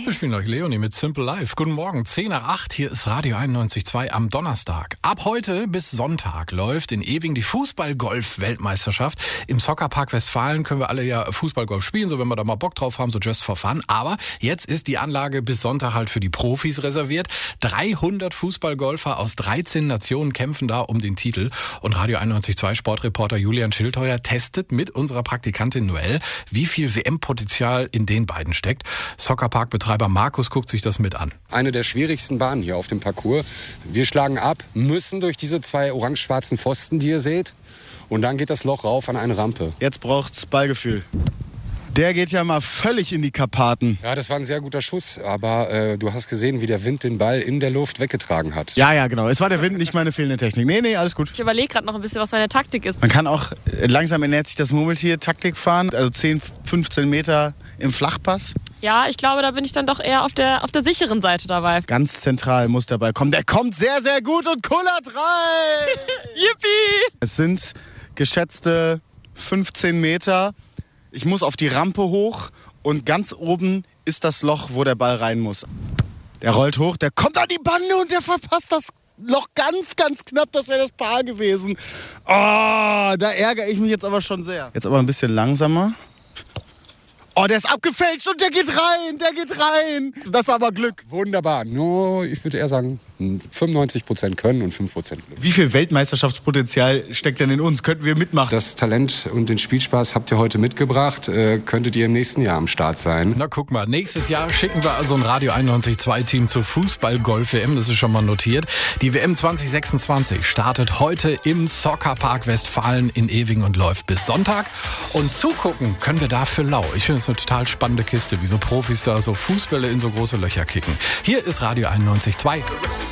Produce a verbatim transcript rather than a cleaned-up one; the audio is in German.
Wir spielen euch Leonie mit Simple Life. Guten Morgen, zehn nach acht, hier ist Radio einundneunzig Komma zwei am Donnerstag. Ab heute bis Sonntag läuft in Ewing die Fußball-Golf-Weltmeisterschaft. Im Soccerpark Westfalen können wir alle ja Fußball-Golf spielen, so wenn wir da mal Bock drauf haben, so just for fun. Aber jetzt ist die Anlage bis Sonntag halt für die Profis reserviert. dreihundert Fußballgolfer aus dreizehn Nationen kämpfen da um den Titel. Und Radio einundneunzig Komma zwei Sportreporter Julian Schildheuer testet mit unserer Praktikantin Noelle, wie viel W M-Potenzial in den beiden steckt. Soccerpark-Betreiber Markus guckt sich das mit an. Eine der schwierigsten Bahnen hier auf dem Parcours. Wir schlagen ab, müssen durch diese zwei orange-schwarzen Pfosten, die ihr seht. Und dann geht das Loch rauf an eine Rampe. Jetzt braucht's Ballgefühl. Der geht ja mal völlig in die Karpaten. Ja, das war ein sehr guter Schuss, aber äh, du hast gesehen, wie der Wind den Ball in der Luft weggetragen hat. Ja, ja, genau. Es war der Wind, nicht meine fehlende Technik. Nee, nee, alles gut. Ich überlege gerade noch ein bisschen, was meine Taktik ist. Man kann auch, langsam ernährt sich das Murmeltier, Taktik fahren, also zehn, fünfzehn Meter im Flachpass. Ja, ich glaube, da bin ich dann doch eher auf der, auf der sicheren Seite dabei. Ganz zentral muss der Ball kommen. Der kommt sehr, sehr gut und kullert rein! Yippie! Es sind geschätzte fünfzehn Meter. Ich muss auf die Rampe hoch und ganz oben ist das Loch, wo der Ball rein muss. Der rollt hoch, der kommt an die Bande und der verpasst das Loch ganz, ganz knapp. Das wäre das Paar gewesen. Oh, da ärgere ich mich jetzt aber schon sehr. Jetzt aber ein bisschen langsamer. Oh, der ist abgefälscht und der geht rein, der geht rein. Das ist aber Glück. Wunderbar. Nur, ich würde eher sagen, fünfundneunzig Prozent Können und fünf Prozent Glück. Wie viel Weltmeisterschaftspotenzial steckt denn in uns? Könnten wir mitmachen? Das Talent und den Spielspaß habt ihr heute mitgebracht. Äh, könntet ihr im nächsten Jahr am Start sein. Na guck mal, nächstes Jahr schicken wir also ein Radio einundneunzig Komma zwei Team zur Fußball-Golf-W M. Das ist schon mal notiert. Die W M zwanzig sechsundzwanzig startet heute im Soccerpark Westfalen in Ewing und läuft bis Sonntag. Und zugucken können wir da für lau. Ich finde es eine total spannende Kiste, wie so Profis da so Fußbälle in so große Löcher kicken. Hier ist Radio einundneunzig Komma zwei.